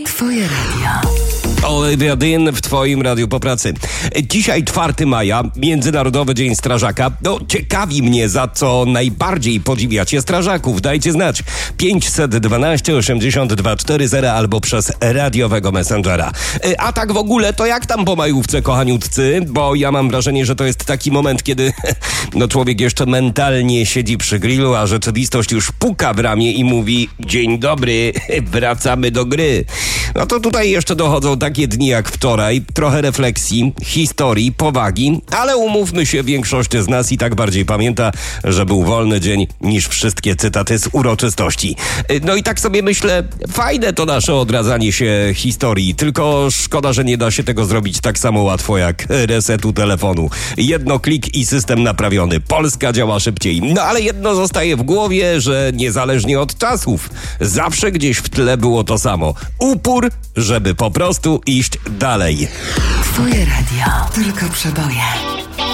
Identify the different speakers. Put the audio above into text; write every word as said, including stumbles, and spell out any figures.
Speaker 1: Twoje radio.
Speaker 2: Odeon w Twoim radiu po pracy. Dzisiaj czwartego maja, Międzynarodowy Dzień Strażaka. No, ciekawi mnie, za co najbardziej podziwiacie strażaków. Dajcie znać. pięćset dwanaście osiemdziesiąt dwa czterdzieści albo przez radiowego messengera. A tak w ogóle, to jak tam po majówce, kochaniutcy? Bo ja mam wrażenie, że to jest taki moment, kiedy no człowiek jeszcze mentalnie siedzi przy grillu, a rzeczywistość już puka w ramię i mówi: dzień dobry, wracamy do gry. No to tutaj jeszcze dochodzą takie dni jak wczoraj, trochę refleksji, historii, powagi, ale umówmy się, większość z nas i tak bardziej pamięta, że był wolny dzień niż wszystkie cytaty z uroczystości. No i tak sobie myślę, fajne to nasze odradzanie się historii, tylko szkoda, że nie da się tego zrobić tak samo łatwo jak resetu telefonu. Jedno klik i system naprawiony. Polska działa szybciej. No ale jedno zostaje w głowie, że niezależnie od czasów, zawsze gdzieś w tle było to samo. Upór, żeby po prostu iść dalej.
Speaker 1: Twoje radio. Tylko przeboje.